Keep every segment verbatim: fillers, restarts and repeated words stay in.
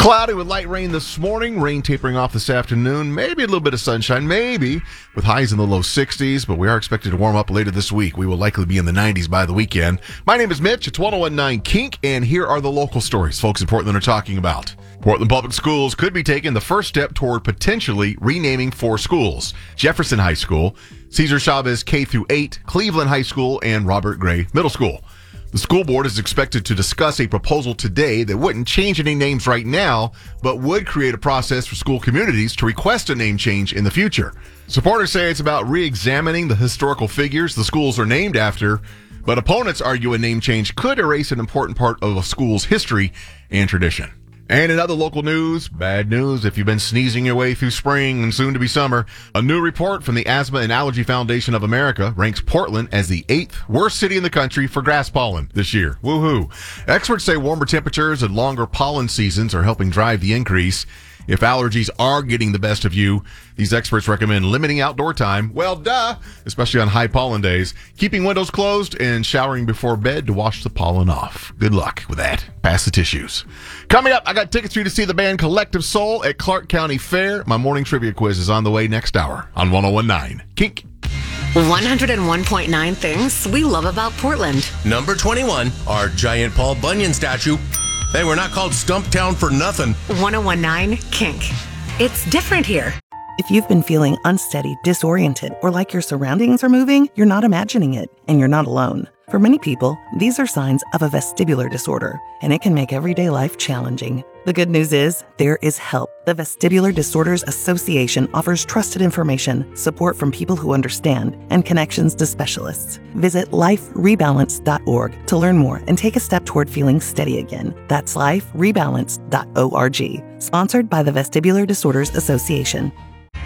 Cloudy with light rain this morning, rain tapering off this afternoon, maybe a little bit of sunshine, maybe, with highs in the low sixties, but we are expected to warm up later this week. We will likely be in the nineties by the weekend. My name is Mitch, it's one oh one point nine Kink, and here are the local stories folks in Portland are talking about. Portland Public Schools could be taking the first step toward potentially renaming four schools: Jefferson High School, Cesar Chavez K through eight, Cleveland High School, and Robert Gray Middle School. The school board is expected to discuss a proposal today that wouldn't change any names right now, but would create a process for school communities to request a name change in the future. Supporters say it's about re-examining the historical figures the schools are named after, but opponents argue a name change could erase an important part of a school's history and tradition. And in other local news, bad news if you've been sneezing your way through spring and soon to be summer. A new report from the Asthma and Allergy Foundation of America ranks Portland as the eighth worst city in the country for grass pollen this year. Woohoo. Experts say warmer temperatures and longer pollen seasons are helping drive the increase. If allergies are getting the best of you, these experts recommend limiting outdoor time. Well, duh, especially on high pollen days. Keeping windows closed and showering before bed to wash the pollen off. Good luck with that. Pass the tissues. Coming up, I got tickets for you to see the band Collective Soul at Clark County Fair. My morning trivia quiz is on the way next hour on one oh one point nine Kink. one oh one point nine things we love about Portland. Number twenty-one, our giant Paul Bunyan statue. Hey, we're not called Stumptown for nothing. one oh one point nine Kink. It's different here. If you've been feeling unsteady, disoriented, or like your surroundings are moving, you're not imagining it, and you're not alone. For many people, these are signs of a vestibular disorder, and it can make everyday life challenging. The good news is, there is help. The Vestibular Disorders Association offers trusted information, support from people who understand, and connections to specialists. Visit life rebalance dot org to learn more and take a step toward feeling steady again. That's life rebalance dot org. Sponsored by the Vestibular Disorders Association.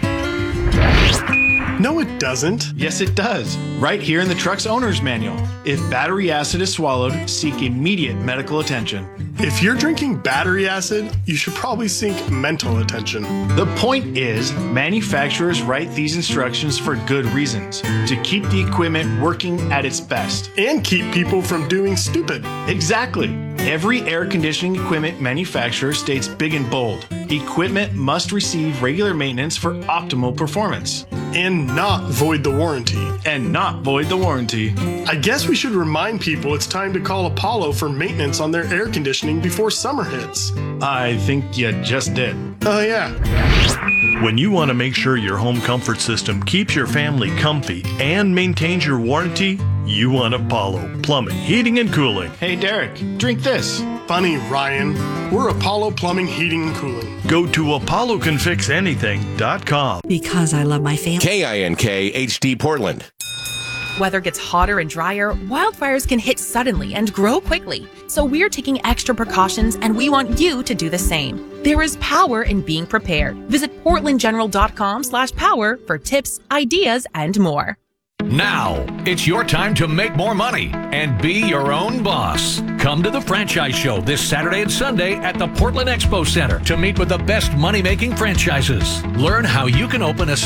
No, it doesn't. Yes, it does. Right here in the truck's owner's manual. If battery acid is swallowed, seek immediate medical attention. If you're drinking battery acid, you should probably seek mental attention. The point is, manufacturers write these instructions for good reasons, to keep the equipment working at its best. And keep people from doing stupid. Exactly. Every air conditioning equipment manufacturer states big and bold, equipment must receive regular maintenance for optimal performance. And not void the warranty. And not void the warranty. I guess we should remind people it's time to call Apollo for maintenance on their air conditioning before summer hits. I think you just did. Oh, yeah. When you want to make sure your home comfort system keeps your family comfy and maintains your warranty, you want Apollo Plumbing, Heating, and Cooling. Hey, Derek, drink this. Funny, Ryan. We're Apollo Plumbing, Heating, and Cooling. Go to apollo can fix anything dot com. Because I love my family. K I N K H D Portland. Weather gets hotter and drier, wildfires can hit suddenly and grow quickly. So we're taking extra precautions, and we want you to do the same. There is power in being prepared. Visit portland general dot com slash power for tips, ideas, and more. Now, it's your time to make more money and be your own boss. Come to the Franchise Show this Saturday and Sunday at the Portland Expo Center to meet with the best money-making franchises. Learn how you can open a